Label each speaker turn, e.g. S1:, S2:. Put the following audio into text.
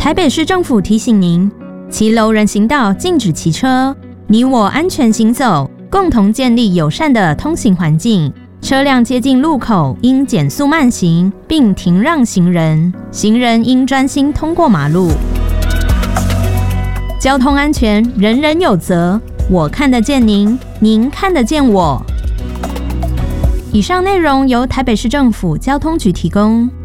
S1: 台北市政府提醒您，骑楼人行道禁止骑车，你我安全行走，共同建立友善的通行环境。车辆接近路口应减速慢行，并停让行人，行人应专心通过马路。交通安全，人人有责。我看得见您，您看得见我。以上内容由台北市政府交通局提供。